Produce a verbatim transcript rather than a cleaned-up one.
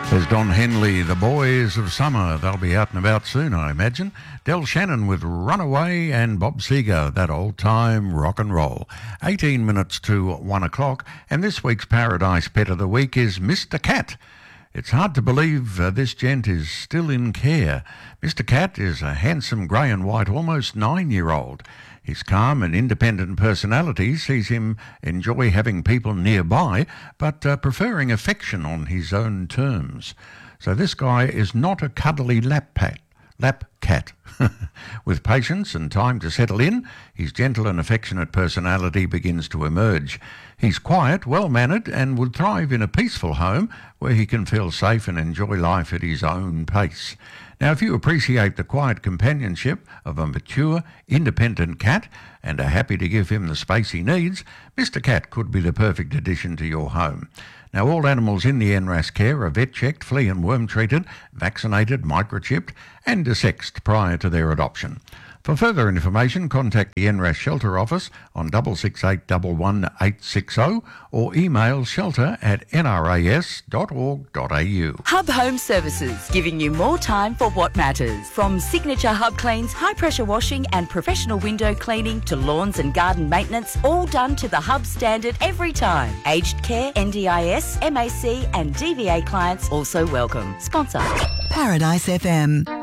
There's Don Henley, The Boys of Summer. They'll be out and about soon, I imagine. Del Shannon with Runaway and Bob Seger, that old-time rock and roll. eighteen minutes to one o'clock, and this week's Paradise Pet of the Week is Mister Cat. It's hard to believe uh, this gent is still in care. Mister Cat is a handsome grey and white, almost nine-year-old. His calm and independent personality sees him enjoy having people nearby, but uh, preferring affection on his own terms. So this guy is not a cuddly lap pat, lap cat. With patience and time to settle in, his gentle and affectionate personality begins to emerge. He's quiet, well-mannered, and would thrive in a peaceful home where he can feel safe and enjoy life at his own pace. Now, if you appreciate the quiet companionship of a mature, independent cat and are happy to give him the space he needs, Mister Cat could be the perfect addition to your home. Now, all animals in the N R A S care are vet-checked, flea and worm-treated, vaccinated, microchipped and desexed prior to their adoption. For further information, contact the N R A S Shelter Office on six six eight one one eight six zero or email shelter at n r a s dot org dot a u. Hub Home Services, giving you more time for what matters. From signature hub cleans, high-pressure washing and professional window cleaning to lawns and garden maintenance, all done to the Hub standard every time. Aged care, N D I S, M A C and D V A clients also welcome. Sponsor. Paradise F M.